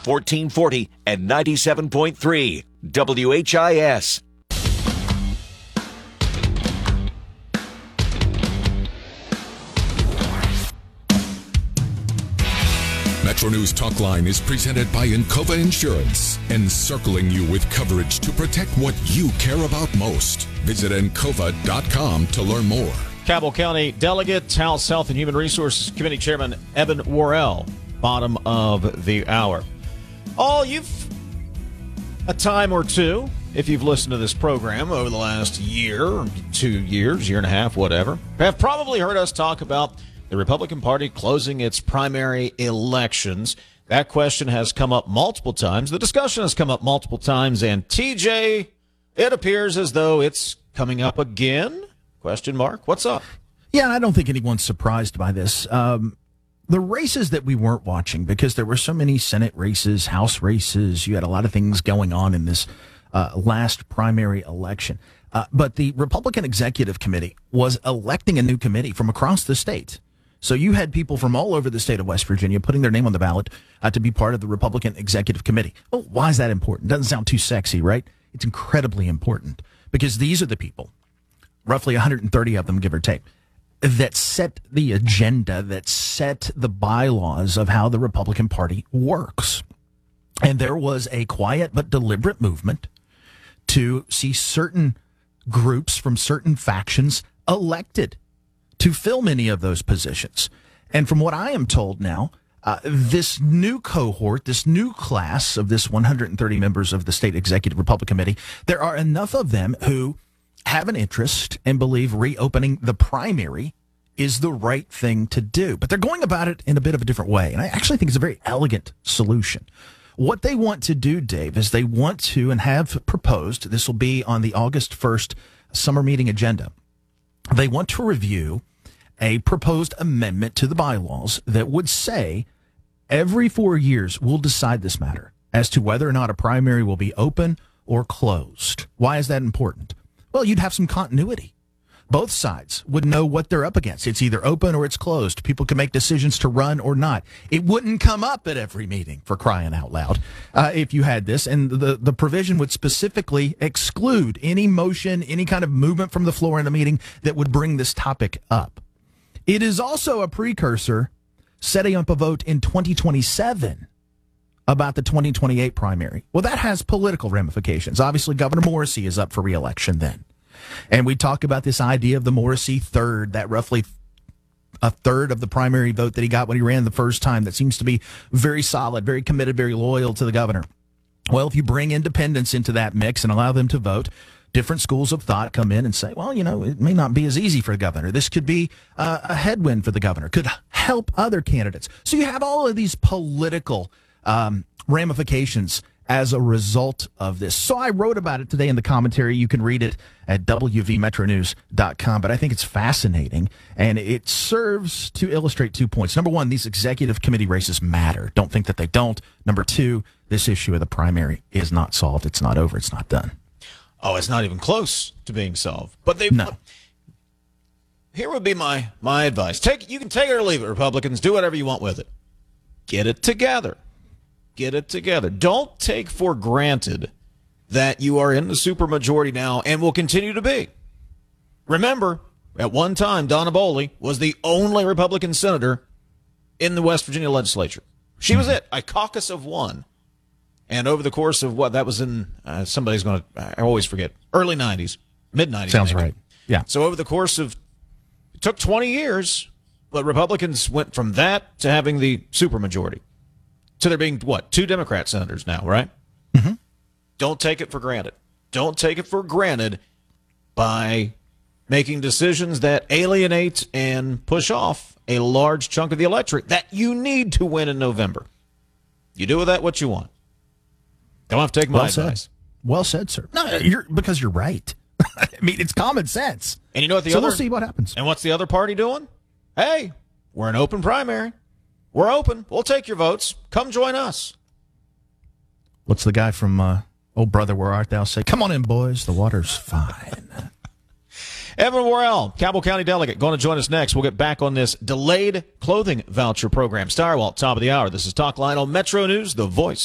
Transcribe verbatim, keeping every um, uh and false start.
fourteen forty and ninety-seven point three W H I S. Metro News Talk Line is presented by Encova Insurance, encircling you with coverage to protect what you care about most. Visit encova dot com to learn more. Cabell County Delegate, House Health and Human Resources Committee Chairman Evan Worrell, bottom of the hour. Oh, you've a time or two, if you've listened to this program over the last year, two years, year and a half, whatever, have probably heard us talk about the Republican Party closing its primary elections. That question has come up multiple times. The discussion has come up multiple times. And T J, it appears as though it's coming up again? Question mark. What's up? Yeah, and I don't think anyone's surprised by this. Um, the races that we weren't watching, because there were so many Senate races, House races, you had a lot of things going on in this uh, last primary election. Uh, but the Republican Executive Committee was electing a new committee from across the state. So you had people from all over the state of West Virginia putting their name on the ballot uh, to be part of the Republican Executive Committee. Well, why is that important? Doesn't sound too sexy, right? It's incredibly important because these are the people, roughly one hundred thirty of them, give or take, that set the agenda, that set the bylaws of how the Republican Party works. And there was a quiet but deliberate movement to see certain groups from certain factions elected to fill many of those positions. And from what I am told now, uh, this new cohort, this new class of this one hundred thirty members of the State Executive Republican Committee, there are enough of them who have an interest and believe reopening the primary is the right thing to do. But they're going about it in a bit of a different way. And I actually think it's a very elegant solution. What they want to do, Dave, is they want to and have proposed, this will be on the August first summer meeting agenda, they want to review a proposed amendment to the bylaws that would say every four years we'll decide this matter as to whether or not a primary will be open or closed. Why is that important? Well, you'd have some continuity. Both sides would know what they're up against. It's either open or it's closed. People can make decisions to run or not. It wouldn't come up at every meeting, for crying out loud, uh, if you had this. And the, the provision would specifically exclude any motion, any kind of movement from the floor in the meeting that would bring this topic up. It is also a precursor setting up a vote in twenty twenty-seven about the twenty twenty-eight primary. Well, that has political ramifications. Obviously, Governor Morrisey is up for re-election then. And we talk about this idea of the Morrisey third, that roughly a third of the primary vote that he got when he ran the first time. That seems to be very solid, very committed, very loyal to the governor. Well, if you bring independents into that mix and allow them to vote, different schools of thought come in and say, well, you know, it may not be as easy for the governor. This could be uh, a headwind for the governor, could help other candidates. So you have all of these political um, ramifications as a result of this. So I wrote about it today in the commentary. You can read it at w v metro news dot com. But I think it's fascinating, and it serves to illustrate two points. Number one, these executive committee races matter. Don't think that they don't. Number two, this issue of the primary is not solved. It's not over. It's not done. Oh, it's not even close to being solved. But they no. Here would be my my advice. Take you can take it or leave it, Republicans. Do whatever you want with it. Get it together. Get it together. Don't take for granted that you are in the supermajority now and will continue to be. Remember, at one time, Donna Boley was the only Republican senator in the West Virginia legislature. She was it, a caucus of one. And over the course of what, that was in, uh, somebody's going to, I always forget, early nineties, mid-nineties. Sounds maybe. right. Yeah. So over the course of, it took twenty years, but Republicans went from that to having the supermajority. To there being, what, two Democrat senators now, right? Mm-hmm. Don't take it for granted. Don't take it for granted by making decisions that alienate and push off a large chunk of the electorate that you need to win in November. You do with that what you want. Don't have to take my well advice. Said. Well said, sir. No, you're because you're right. I mean, it's common sense. And you know what the so other... we'll see what happens. And what's the other party doing? Hey, we're an open primary. We're open. We'll take your votes. Come join us. What's the guy from uh, Old Brother, Where Art Thou say? Come on in, boys. The water's fine. Evan Worrell, Cabell County Delegate, going to join us next. We'll get back on this delayed clothing voucher program. Starwalt, top of the hour. This is Talk Line on Metro News, the voice